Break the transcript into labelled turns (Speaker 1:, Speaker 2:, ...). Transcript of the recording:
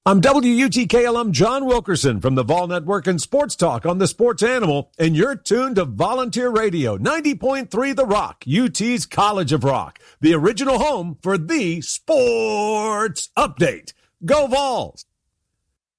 Speaker 1: I'm WUTK alum John Wilkerson from the Vol Network and Sports Talk on the Sports Animal, and you're tuned to Volunteer Radio, 90.3 The Rock, UT's College of Rock, the original home for the Sports Update. Go Vols!